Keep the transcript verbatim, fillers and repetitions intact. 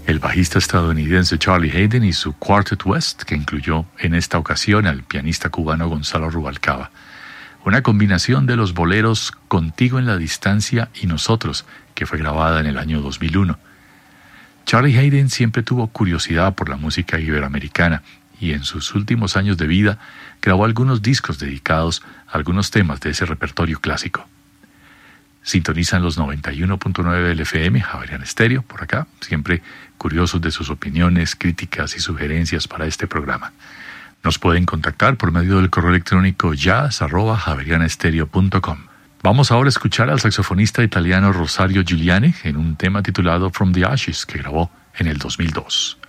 el bajista estadounidense Charlie Haden y su Quartet West, que incluyó en esta ocasión al pianista cubano Gonzalo Rubalcaba. Una combinación de los boleros Contigo en la distancia y Nosotros, que fue grabada en el año dos mil uno. Charlie Haden siempre tuvo curiosidad por la música iberoamericana y en sus últimos años de vida grabó algunos discos dedicados a algunos temas de ese repertorio clásico. Sintonizan los noventa y uno punto nueve del F M, Javerian Estéreo, por acá, siempre curiosos de sus opiniones, críticas y sugerencias para este programa. Nos pueden contactar por medio del correo electrónico jazz arroba javerianestereo punto com. Vamos ahora a escuchar al saxofonista italiano Rosario Giuliani en un tema titulado From the Ashes que grabó en el dos mil dos.